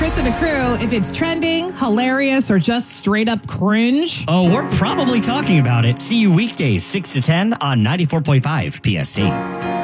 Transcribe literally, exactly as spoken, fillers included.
Chris and the crew, if it's trending, hilarious, or just straight up cringe. Oh, we're probably talking about it. See you weekdays, six to ten on ninety-four point five P S T.